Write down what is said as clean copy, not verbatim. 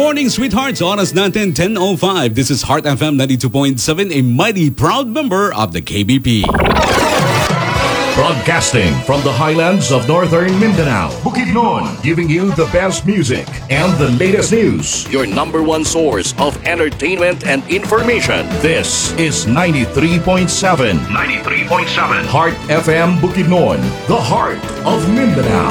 morning, sweethearts. Oras natin, 10:05. This is Heart FM 92.7, a mighty proud member of the KBP. Broadcasting from the highlands of northern Mindanao, Bukidnon, giving you the best music and the latest news. Your number one source of entertainment and information. This is 93.7. 93.7. Heart FM Bukidnon, the heart of Mindanao.